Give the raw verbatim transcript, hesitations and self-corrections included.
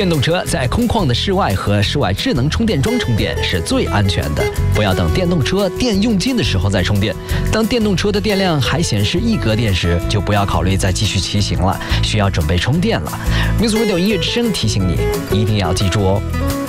电动车在空旷的室外和室外智能充电桩充电是最安全的。不要等电动车电用尽的时候再充电。当电动车的电量还显示一格电时，就不要考虑再继续骑行了，需要准备充电了。Music Radio 音乐之声提醒你，一定要记住哦。